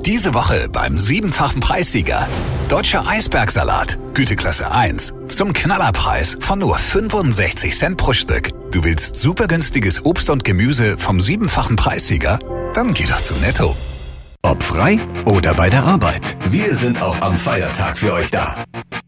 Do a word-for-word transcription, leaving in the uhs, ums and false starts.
Diese Woche beim siebenfachen Preissieger. Deutscher Eisbergsalat, Güteklasse eins, zum Knallerpreis von nur fünfundsechzig Cent pro Stück. Du willst super günstiges Obst und Gemüse vom siebenfachen Preissieger? Dann geh doch zu Netto. Ob frei oder bei der Arbeit, wir sind auch am Feiertag für euch da.